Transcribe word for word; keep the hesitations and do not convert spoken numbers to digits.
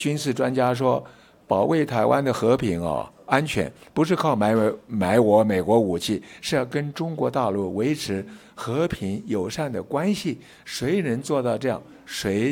军事专家说，保卫台湾的和平哦安全，不是靠买买我美国武器，是要跟中国大陆维持和平友善的关系。谁能做到这样，谁